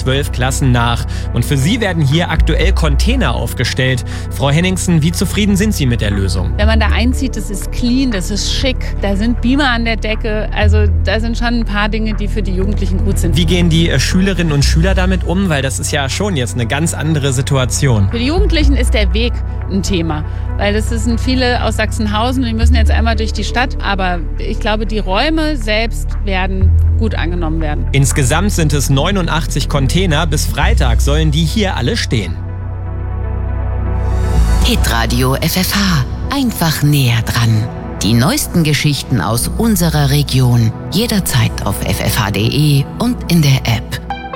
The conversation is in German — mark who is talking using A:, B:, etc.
A: 12 Klassen nach. Und für sie werden hier aktuell Container aufgestellt. Frau Henningsen, wie zufrieden sind Sie mit der Lösung?
B: Wenn man da einzieht, das ist clean, das ist schick. Da sind Beamer an der Decke. Also da sind schon ein paar Dinge, die für die Jugendlichen gut sind.
A: Wie gehen die Schülerinnen und Schüler damit um? Weil das ist ja schon jetzt eine ganz andere Situation.
B: Für die Jugendlichen ist der Weg ein Thema. Weil das sind viele aus Sachsenhausen, die müssen jetzt einmal durch die Stadt. Aber ich glaube, die Räume selbst werden gut angenommen werden.
A: Insgesamt sind es 89 Container. Bis Freitag sollen die hier alle stehen.
C: Hitradio FFH. Einfach näher dran. Die neuesten Geschichten aus unserer Region. Jederzeit auf ffh.de und in der App.